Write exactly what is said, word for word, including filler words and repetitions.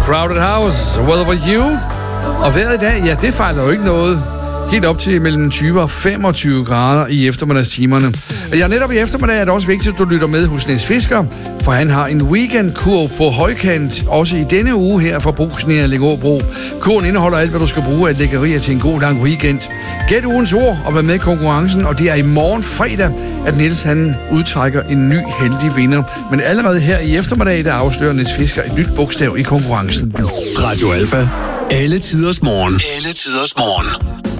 Crowded House, Weather For You. Og vejret i dag, ja, det fejler jo ikke noget. Helt op til mellem tyve og femogtyve grader i eftermiddagstimerne. Og ja, netop i eftermiddag er det også vigtigt, at du lytter med hos Niels Fisker, for han har en weekendkur på højkant, også i denne uge her fra Brugsen i Allingåbro. Kuren indeholder alt, hvad du skal bruge af lækkerier til en god lang weekend. Gæt ugens ord og vær med i konkurrencen, og det er i morgen fredag, at Niels han udtrækker en ny heldig vinder. Men allerede her i eftermiddag, der afslører Niels Fisker et nyt bogstav i konkurrencen. Radio Alpha. Alle tiders morgen. Alle tiders morgen.